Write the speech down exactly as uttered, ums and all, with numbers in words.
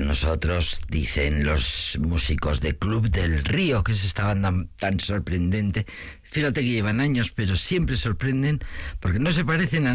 nosotros, dicen los músicos de Club del Río, que es esta banda tan sorprendente. Fíjate que llevan años, pero siempre sorprenden porque no se parecen a